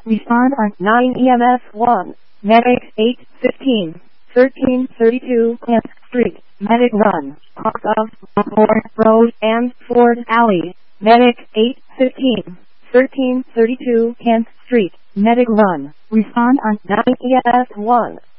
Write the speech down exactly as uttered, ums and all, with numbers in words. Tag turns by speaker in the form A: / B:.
A: Respond on nine E M S one. Medic eight fifteen, thirteen thirty-two Kent Street. Medic run. Cross of Ford Road and Ford Alley. Medic eight fifteen, thirteen thirty-two Kent Street. Medic run. Respond on nine E M S one.